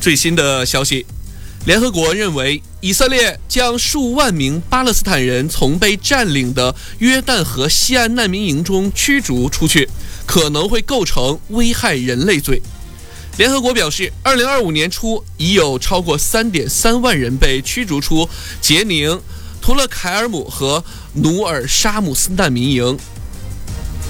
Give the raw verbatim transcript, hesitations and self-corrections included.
最新的消息，联合国认为以色列将数万名巴勒斯坦人从被占领的约旦河西岸难民营中驱逐出去，可能会构成危害人类罪。联合国表示，二零二五年初已有超过 三点三万人被驱逐出杰宁、图勒凯尔姆和努尔沙姆斯难民营，